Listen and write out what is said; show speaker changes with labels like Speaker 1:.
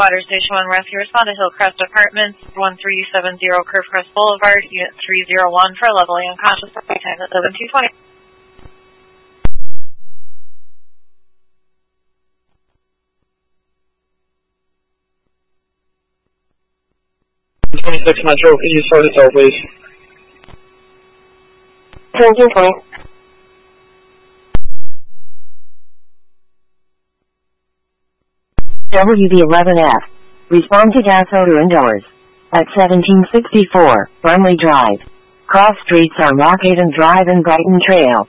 Speaker 1: Bridgewater Station 1 Rescue. Respond to Hillcrest Apartments, 1370 Curvecrest Boulevard, Unit 301 for a levelly unconscious party time at 7220.
Speaker 2: 26 Metro, can you start us out, please?
Speaker 3: 1720. WB11F. Respond to gas odor indoors. At 1764, Brumley Drive. Cross streets are Rockhaven Drive and Brighton Trail.